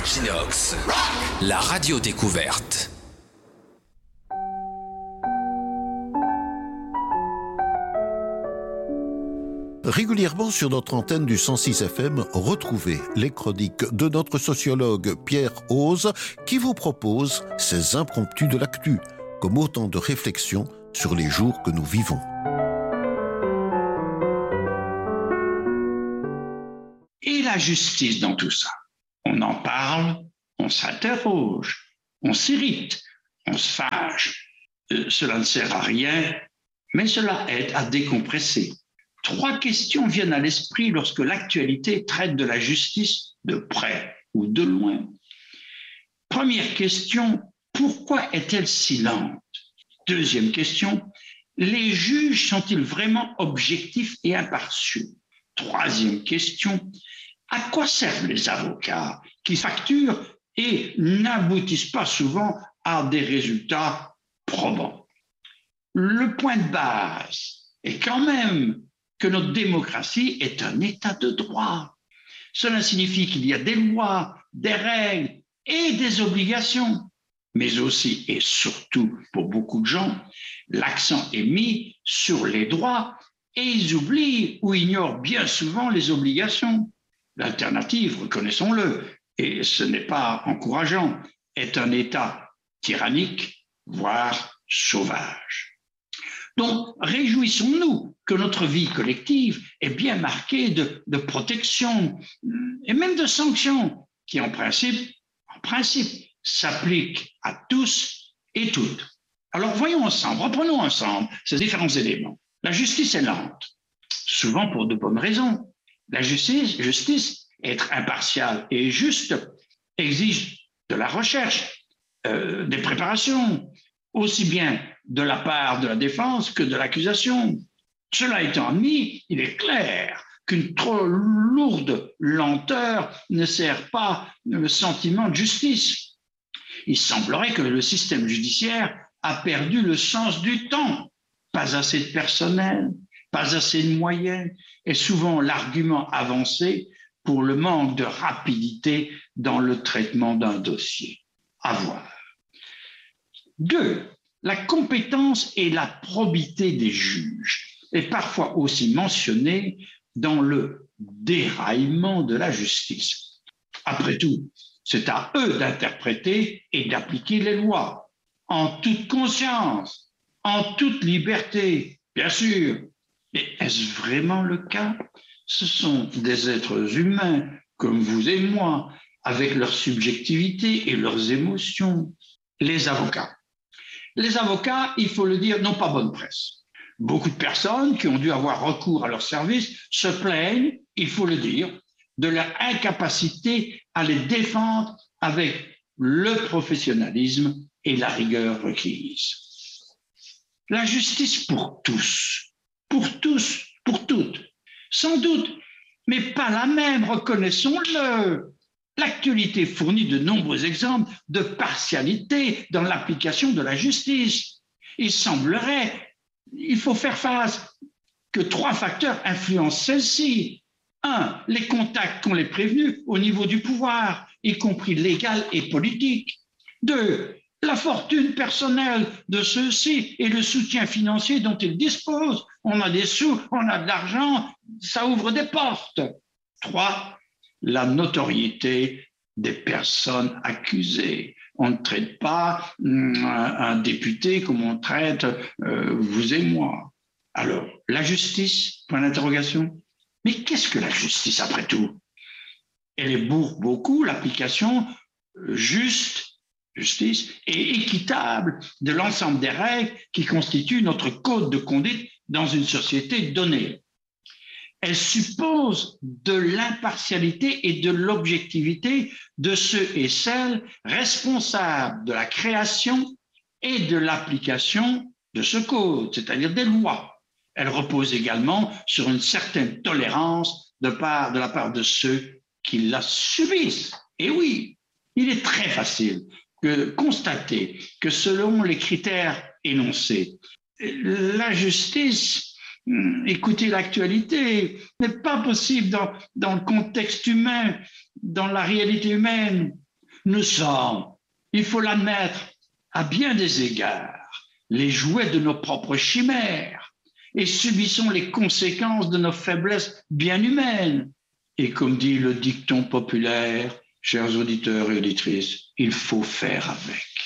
Equinox, la radio découverte. Régulièrement sur notre antenne du 106 FM, retrouvez les chroniques de notre sociologue Pierre Ose qui vous propose ses impromptus de l'actu, comme autant de réflexions sur les jours que nous vivons. Et la justice dans tout ça? On en parle, on s'interroge, on s'irrite, on se fâche. Cela ne sert à rien, mais cela aide à décompresser. 3 questions viennent à l'esprit lorsque l'actualité traite de la justice de près ou de loin. Première question, pourquoi est-elle si lente? Deuxième question, les juges sont-ils vraiment objectifs et impartiaux? Troisième question, à quoi servent les avocats qui facturent et n'aboutissent pas souvent à des résultats probants? Le point de base est quand même que notre démocratie est un état de droit. Cela signifie qu'il y a des lois, des règles et des obligations. Mais aussi et surtout, pour beaucoup de gens, l'accent est mis sur les droits et ils oublient ou ignorent bien souvent les obligations. L'alternative, reconnaissons-le, et ce n'est pas encourageant, est un état tyrannique, voire sauvage. Donc, réjouissons-nous que notre vie collective est bien marquée de protection et même de sanctions qui, en principe, s'appliquent à tous et toutes. Alors, voyons ensemble, reprenons ensemble ces différents éléments. La justice est lente, souvent pour de bonnes raisons. La justice, être impartiale et juste, exige de la recherche, des préparations, aussi bien de la part de la défense que de l'accusation. Cela étant dit, il est clair qu'une trop lourde lenteur ne sert pas le sentiment de justice. Il semblerait que le système judiciaire a perdu le sens du temps. Pas assez de personnel, pas assez de moyens, est souvent l'argument avancé pour le manque de rapidité dans le traitement d'un dossier. À voir. 2. La compétence et la probité des juges est parfois aussi mentionnée dans le déraillement de la justice. Après tout, c'est à eux d'interpréter et d'appliquer les lois, en toute conscience, en toute liberté, bien sûr. Mais est-ce vraiment le cas? Ce sont des êtres humains comme vous et moi, avec leur subjectivité et leurs émotions. Les avocats. Les avocats, il faut le dire, n'ont pas bonne presse. Beaucoup de personnes qui ont dû avoir recours à leurs services se plaignent, il faut le dire, de leur incapacité à les défendre avec le professionnalisme et la rigueur requise. La justice pour tous, pour toutes, sans doute, mais pas la même, reconnaissons-le. L'actualité fournit de nombreux exemples de partialité dans l'application de la justice. Il semblerait, il faut faire face, que 3 facteurs influencent celle-ci. 1. Les contacts qu'ont les prévenus au niveau du pouvoir, y compris légal et politique. 2. La fortune personnelle de ceux-ci et le soutien financier dont ils disposent. On a des sous, on a de l'argent, ça ouvre des portes. 3. La notoriété des personnes accusées. On ne traite pas un député comme on traite vous et moi. Alors, la justice, point d'interrogation. Mais qu'est-ce que la justice après tout? Elle est pour beaucoup l'application justice et équitable de l'ensemble des règles qui constituent notre code de conduite dans une société donnée. Elle suppose de l'impartialité et de l'objectivité de ceux et celles responsables de la création et de l'application de ce code, c'est-à-dire des lois. Elle repose également sur une certaine tolérance de la part de ceux qui la subissent. Et oui, il est très facile de constater que selon les critères énoncés, la justice, écouter l'actualité n'est pas possible dans le contexte humain, dans la réalité humaine. Nous sommes, il faut l'admettre, à bien des égards, les jouets de nos propres chimères et subissons les conséquences de nos faiblesses bien humaines. Et comme dit le dicton populaire, chers auditeurs et auditrices, il faut faire avec.